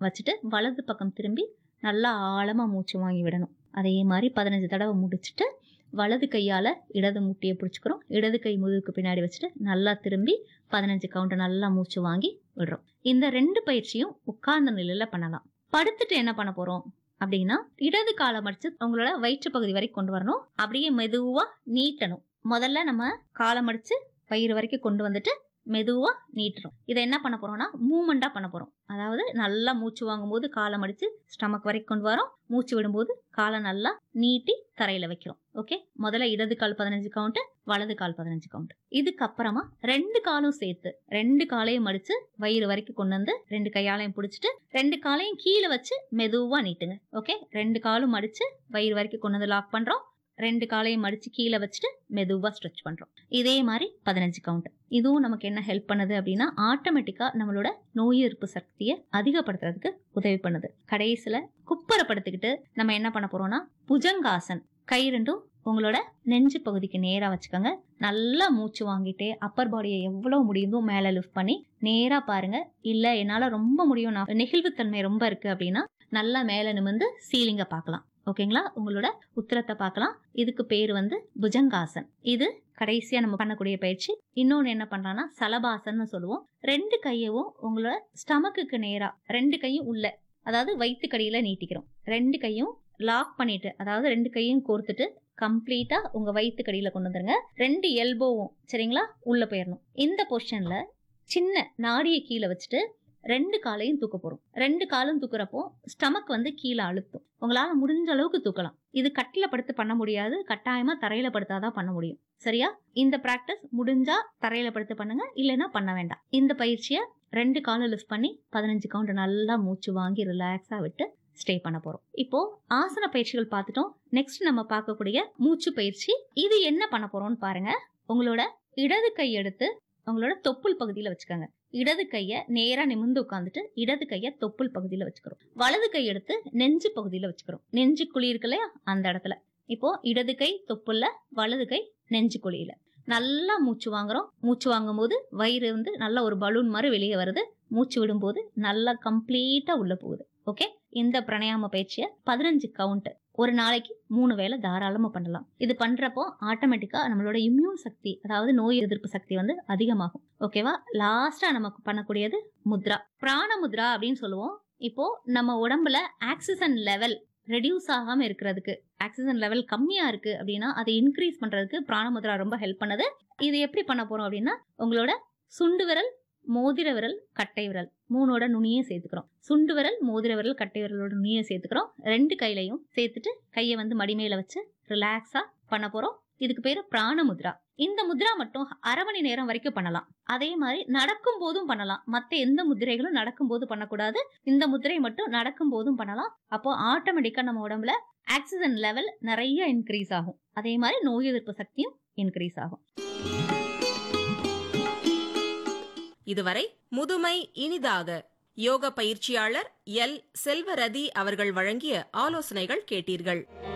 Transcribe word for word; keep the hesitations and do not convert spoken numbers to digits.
வச்சுட்டு வலது பக்கம் திரும்பி நல்லா ஆழமா மூச்சு வாங்கி விடணும். அதே மாதிரி பதினஞ்சு தடவை முடிச்சுட்டு வலது கையால இடது முட்டியை பிடிச்சுக்கிறோம். இடது கை முதுகுக்கு பின்னாடி வச்சுட்டு நல்லா திரும்பி பதினஞ்சு கவுண்ட் நல்லா மூச்சு வாங்கி விடுறோம். இந்த ரெண்டு பயிற்சியும் உட்கார்ந்த நிலையில பண்ணலாம். படுத்துட்டு என்ன பண்ண போறோம் அப்படின்னா, இடது காலை மடிச்சு உங்களோட வயிற்று பகுதி வரைக்கும் கொண்டு வரணும். அப்படியே மெதுவா நீட்டணும். முதல்ல நம்ம காலை மடிச்சு வயிறு வரைக்கும் கொண்டு வந்துட்டு மெதுவா நீட்டுறோம். இதை என்ன பண்ண போறோம்னா மூமெண்டா பண்ண போறோம். அதாவது நல்லா மூச்சு வாங்கும் போது காலை மடிச்சு ஸ்டமக் வரைக்கும் கொண்டு வரோம். மூச்சு விடும்போது காலை நல்லா நீட்டி தரையில வைக்கிறோம். ஓகே, முதல்ல இடது கால் பதினஞ்சு கவுண்ட், வலது கால் பதினஞ்சு கவுண்ட். இதுக்கப்புறமா ரெண்டு காலும் சேர்த்து ரெண்டு காலையும் மடிச்சு வயிறு வரைக்கும் கொண்டு வந்து ரெண்டு கையாலையும் பிடிச்சிட்டு ரெண்டு காலையும் கீழே வச்சு மெதுவா நீட்டுங்க. ஓகே, ரெண்டு காலும் மடிச்சு வயிறு வரைக்கும் கொண்டு வந்து லாக் பண்றோம். ரெண்டு காலையும் மடிச்சு கீழே வச்சுட்டு மெதுவா ஸ்ட்ரெச் பண்றோம். இதே மாதிரி பதினஞ்சு கவுண்ட். இதுவும் நமக்கு என்ன ஹெல்ப் பண்ணுது அப்படின்னா, ஆட்டோமேட்டிக்கா நம்மளோட நோய் எதிர்ப்பு சக்தியை அதிகப்படுத்துறதுக்கு உதவி பண்ணுது. கடைசியில குப்பரப்படுத்திக்கிட்டு நம்ம என்ன பண்ண போறோம்னா புஜங்காசன். கை ரெண்டும் உங்களோட நெஞ்சு பகுதிக்கு நேரா வச்சுக்கோங்க. நல்லா மூச்சு வாங்கிட்டே அப்பர் பாடியை எவ்வளவு முடியுமோ மேல லிஃப்ட் பண்ணி நேரா பாருங்க. இல்ல என்னால ரொம்ப முடியும், நான் நெகிழ்வுத்தன்மை ரொம்ப இருக்கு அப்படின்னா நல்லா மேல நிமிர்ந்து சீலிங்க பார்க்கலாம். ஓகேங்களா, உங்களோட உத்திரத்தை பார்க்கலாம். இதுக்கு பேரு வந்து புஜங்காசன். இது கடைசியா நம்ம பண்ணக்கூடிய பயிற்சி. இன்னொன்னு என்ன பண்றான்னா சலபாசன் சொல்லுவோம். ரெண்டு கையவும் உங்களோட ஸ்டமக்குக்கு நேரா ரெண்டு கையும் உள்ள, அதாவது வயிற்றுக்கடியில நீட்டிக்கிறோம். ரெண்டு கையும் லாக் பண்ணிட்டு, அதாவது ரெண்டு கையும் கோர்த்துட்டு கம்ப்ளீட்டா உங்க வயிற்றுக்கடியில கொண்டு வந்துருங்க. ரெண்டு எல்போவும் சரிங்களா உள்ள போயிடணும். இந்த பொசிஷன்ல சின்ன நாடியை கீழே வச்சுட்டு ரெண்டு காலையும் தூக்க போறோம். ரெண்டு காலும் தூக்குறப்போ ஸ்டமக் வந்து கீழே அழுத்தும். உங்களால முடிஞ்ச அளவுக்கு தூக்கலாம். இது கட்டில படுத்து பண்ண முடியாது, கட்டாயமா தரையில படுத்தாதான் பண்ண முடியும். சரியா? இந்த பிராக்டிஸ் முடிஞ்சா தரையில படுத்து பண்ணுங்க, இல்லைன்னா பண்ண வேண்டாம். இந்த பயிற்சியை ரெண்டு காலும் லிஃப்ட் பண்ணி பதினஞ்சு கவுண்ட் நல்லா மூச்சு வாங்கி ரிலாக்ஸா விட்டு ஸ்டே பண்ண போறோம். இப்போ ஆசன பயிற்சிகள் பார்த்துட்டோம். நெக்ஸ்ட் நம்ம பார்க்கக்கூடிய மூச்சு பயிற்சி. இது என்ன பண்ண போறோம்னு பாருங்க. உங்களோட இடது கை எடுத்து உங்களோட தொப்புள் பகுதியில வச்சுக்கோங்க. இடது கைய நேரா நிமிர்ந்து உட்காந்துட்டு இடது கைய தொப்புள் பகுதியில வச்சுக்கிறோம். வலது கை எடுத்து நெஞ்சு பகுதியில வச்சுக்கிறோம். நெஞ்சு குழி இருக்கு இல்லையா, அந்த இடத்துல. இப்போ இடது கை தொப்புள்ள, வலது கை நெஞ்சு குழியில. நல்லா மூச்சு வாங்குறோம். மூச்சு வாங்கும் போது வயிறு வந்து நல்ல ஒரு பலூன் மாதிரி வெளியே வருது. மூச்சு விடும் போது நல்லா கம்ப்ளீட்டா உள்ள போகுது. ஓகே, இந்த பிராணாயாம பயிற்சியை பதினஞ்சு கவுண்ட் ஒரு நாளைக்கு மூணு வேளை தாராளமா பண்ணலாம். இது பண்றப்போ ஆட்டோமேட்டிக்கா நம்மளோட இம்யூன் சக்தி, அதாவது நோய் எதிர்ப்பு சக்தி வந்து அதிகமாகும். ஓகேவா? லாஸ்டா நமக்கு பண்ணக்கூடியது முத்ரா, பிராண முத்ரா அப்படின்னு சொல்லுவோம். இப்போ நம்ம உடம்புல ஆக்சிஜன் லெவல் ரெடியூஸ் ஆகாம இருக்கிறதுக்கு, ஆக்சிஜன் லெவல் கம்மியா இருக்கு அப்படின்னா அதை இன்க்ரீஸ் பண்றதுக்கு பிராண முத்ரா ரொம்ப ஹெல்ப் பண்ணுது. இது எப்படி பண்ண போறோம் அப்படின்னா, உங்களோட சுண்டு விரல், மோதிர விரல், கட்டை விரல் மூணோட நுனியை சேர்த்துக்கிறோம். சுண்டு விரல், மோதிர விரல், கட்டை விரலோட நுனியை சேர்த்துக்கிறோம். ரெண்டு கையிலையும் சேர்த்துட்டு கையை வந்து மடிமையில வச்சு ரிலாக்ஸா பண்ண போறோம். இதுக்கு பேரு பிராண முத்ரா. இந்த முத்ரா மட்டும் அரை மணி நேரம் வரைக்கும் பண்ணலாம். அதே மாதிரி நடக்கும் போதும் பண்ணலாம். மத்த எந்த முதிரைகளும் நடக்கும் போது பண்ணக்கூடாது. இந்த முதிரை மட்டும் நடக்கும் போதும் பண்ணலாம். அப்போ ஆட்டோமேட்டிக்கா நம்ம உடம்புல ஆக்சிஜன் லெவல் நிறைய இன்க்ரீஸ் ஆகும். அதே மாதிரி நோய் எதிர்ப்பு சக்தியும் இன்க்ரீஸ் ஆகும். இதுவரை முதுமை இனிதாக யோக பயிற்சியாளர் எல் செல்வரதி அவர்கள் வழங்கிய ஆலோசனைகள் கேட்டீர்கள்.